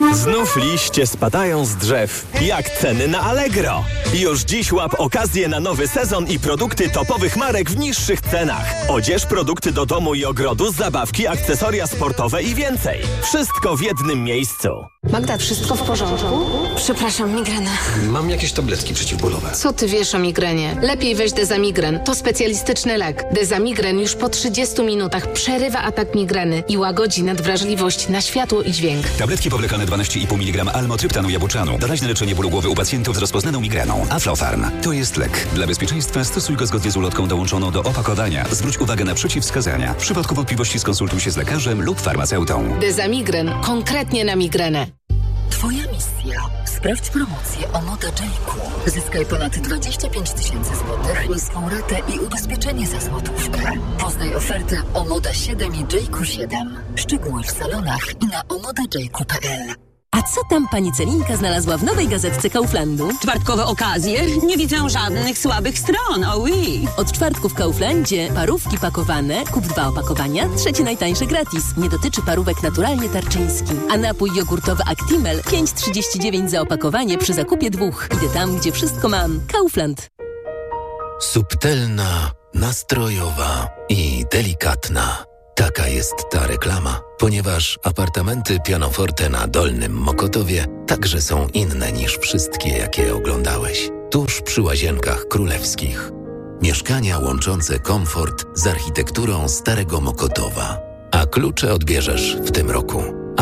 Znów liście spadają z drzew, jak ceny na Allegro. Już dziś łap okazję na nowy sezon i produkty topowych marek w niższych cenach. Odzież, produkty do domu i ogrodu, zabawki, akcesoria sportowe i więcej. Wszystko w jednym miejscu. Magda, wszystko w porządku? Przepraszam, migrena. Mam jakieś tabletki przeciwbólowe. Co ty wiesz o migrenie? Lepiej weź Dezamigren. To specjalistyczny lek. Dezamigren już po 30 minutach przerywa atak migreny i łagodzi nadwrażliwość na światło i dźwięk. Tabletki powlekane 12,5 mg almotryptanu jabłczanu. Doraźne leczenie bólu głowy u pacjentów z rozpoznaną migreną. Aflofarm. To jest lek. Dla bezpieczeństwa stosuj go zgodnie z ulotką dołączoną do opakowania. Zwróć uwagę na przeciwwskazania. W przypadku wątpliwości skonsultuj się z lekarzem lub farmaceutą. Dezamigren. Konkretnie na migrenę. Twoja misja. Sprawdź promocję Omoda Jayku. Zyskaj ponad 25 000 złotych, niską ratę i ubezpieczenie za złotówkę. Poznaj ofertę Omoda 7 i Jayku 7. Szczegóły w salonach i na omodajayku.pl. A co tam pani Celinka znalazła w nowej gazetce Kauflandu? Czwartkowe okazje? Nie widzę żadnych słabych stron, oui. Od czwartku w Kauflandzie parówki pakowane, kup 2 opakowania, trzecie najtańsze gratis. Nie dotyczy parówek naturalnie tarczyński. A napój jogurtowy Actimel 5,39 za opakowanie przy zakupie 2. Idę tam, gdzie wszystko mam. Kaufland. Subtelna, nastrojowa i delikatna. Taka jest ta reklama, ponieważ apartamenty Pianoforte na Dolnym Mokotowie także są inne niż wszystkie, jakie oglądałeś. Tuż przy Łazienkach Królewskich. Mieszkania łączące komfort z architekturą Starego Mokotowa. A klucze odbierzesz w tym roku.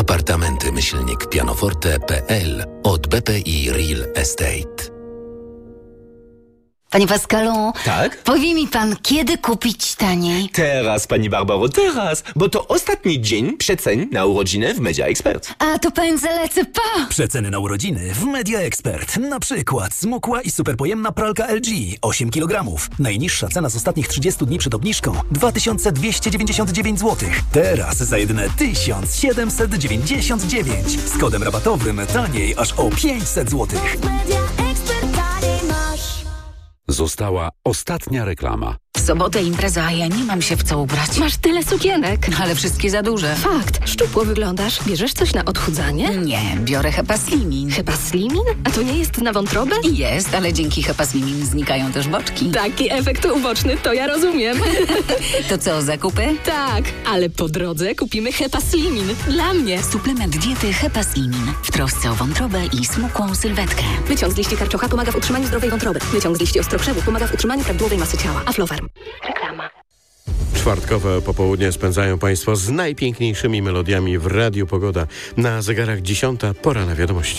Apartamenty-pianoforte.pl od BPI Real Estate. Panie Pascalu, tak? Powie mi pan, kiedy kupić taniej? Teraz, pani Barbaro, teraz, bo to ostatni dzień przecen na urodziny w Media Expert. A to powiem, zalecę Przeceny na urodziny w Media Expert. Na przykład smukła i superpojemna pralka LG 8 kg. Najniższa cena z ostatnich 30 dni przed obniżką 2299 zł. Teraz za jedyne 1799. Z kodem rabatowym taniej aż o 500 zł. Została ostatnia reklama. W sobotę impreza, a ja nie mam się w co ubrać. Masz tyle sukienek. Ale wszystkie za duże. Fakt. Szczupło wyglądasz. Bierzesz coś na odchudzanie? Nie, biorę Hepaslimin. Hepaslimin? A to nie jest na wątrobę? Jest, ale dzięki Hepaslimin znikają też boczki. Taki efekt uboczny, to ja rozumiem. To co, zakupy? Tak, ale po drodze kupimy Hepaslimin. Dla mnie. Suplement diety Hepaslimin. W trosce o wątrobę i smukłą sylwetkę. Wyciąg z liści karczocha pomaga w utrzymaniu zdrowej wątroby. Wyciąg z liści ostrokrzewów pomaga w utrzymaniu prawidłowej masy ciała. Aflofarm. Reklama. Czwartkowe popołudnie spędzają Państwo z najpiękniejszymi melodiami w Radiu Pogoda. Na zegarach 10, pora na wiadomości.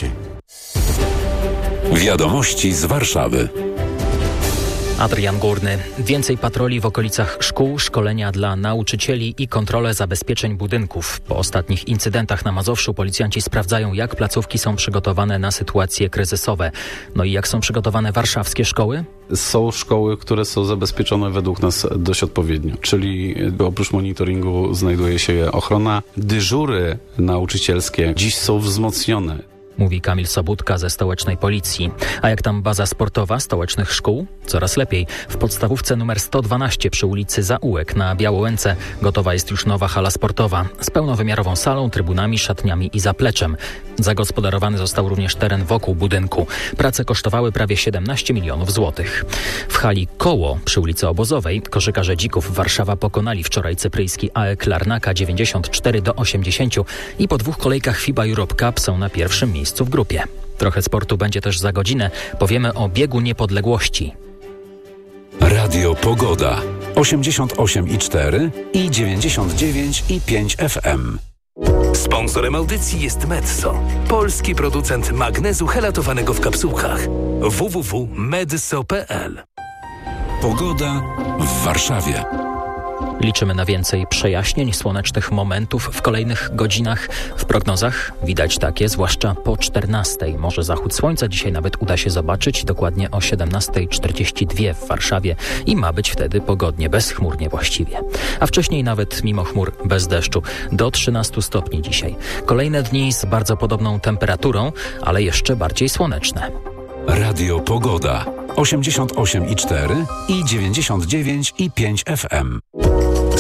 Wiadomości z Warszawy. Adrian Górny. Więcej patroli w okolicach szkół, szkolenia dla nauczycieli i kontrolę zabezpieczeń budynków. Po ostatnich incydentach na Mazowszu policjanci sprawdzają, jak placówki są przygotowane na sytuacje kryzysowe. No i jak są przygotowane warszawskie szkoły? Są szkoły, które są zabezpieczone według nas dość odpowiednio, czyli oprócz monitoringu znajduje się ochrona. Dyżury nauczycielskie dziś są wzmocnione. Mówi Kamil Sobudka ze stołecznej policji. A jak tam baza sportowa stołecznych szkół? Coraz lepiej. W podstawówce numer 112 przy ulicy Zaułek na Białołęce gotowa jest już nowa hala sportowa z pełnowymiarową salą, trybunami, szatniami i zapleczem. Zagospodarowany został również teren wokół budynku. Prace kosztowały prawie 17 milionów złotych. W hali Koło przy ulicy Obozowej koszykarze Dzików Warszawa pokonali wczoraj cypryjski AEK Larnaka 94-80 i po 2 kolejkach FIBA Europe Cup są na pierwszym miejscu w grupie. Trochę sportu będzie też za godzinę. Powiemy o biegu niepodległości. Radio Pogoda 88,4 i 99,5 FM. Sponsorem audycji jest Medso, polski producent magnezu helatowanego w kapsułkach. www.medso.pl. Pogoda w Warszawie. Liczymy na więcej przejaśnień, słonecznych momentów w kolejnych godzinach. W prognozach widać takie, zwłaszcza po 14. Może zachód słońca dzisiaj nawet uda się zobaczyć, dokładnie o 17:42 w Warszawie i ma być wtedy pogodnie, bezchmurnie właściwie. A wcześniej nawet mimo chmur bez deszczu, do 13 stopni dzisiaj. Kolejne dni z bardzo podobną temperaturą, ale jeszcze bardziej słoneczne. Radio Pogoda 88,4 i 99,5 FM.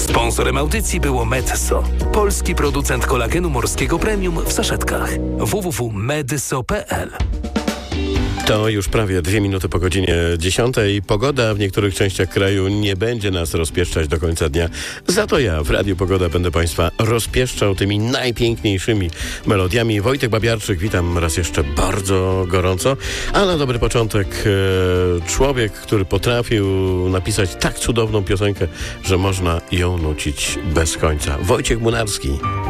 Sponsorem audycji było Metso, polski producent kolagenu morskiego premium w saszetkach. www.medso.pl. To już prawie 2 minuty po godzinie 10. Pogoda w niektórych częściach kraju nie będzie nas rozpieszczać do końca dnia. Za to ja w Radiu Pogoda będę Państwa rozpieszczał tymi najpiękniejszymi melodiami. Wojtek Babiarczyk, witam raz jeszcze bardzo gorąco. A na dobry początek człowiek, który potrafił napisać tak cudowną piosenkę, że można ją nucić bez końca. Wojciech Młynarski.